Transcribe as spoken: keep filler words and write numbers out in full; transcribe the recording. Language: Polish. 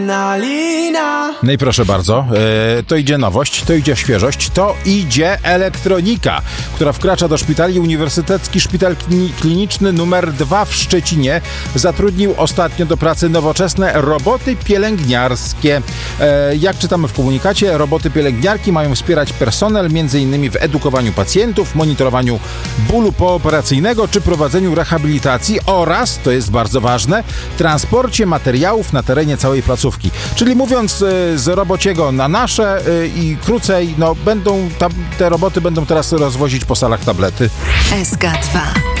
No i proszę bardzo, yy, to idzie nowość, to idzie świeżość, to idzie elektronika, która wkracza do szpitali. Uniwersytecki Szpital Kliniczny numer dwa w Szczecinie zatrudnił ostatnio do pracy nowoczesne roboty pielęgniarskie. Yy, jak czytamy w komunikacie, roboty pielęgniarki mają wspierać personel m.in. w edukowaniu pacjentów, monitorowaniu bólu pooperacyjnego czy prowadzeniu rehabilitacji oraz, to jest bardzo ważne, transporcie materiałów na terenie całej placówki. Czyli mówiąc z robociego na nasze i krócej, no będą tam, te roboty będą teraz rozwozić po salach tablety. S K dwa.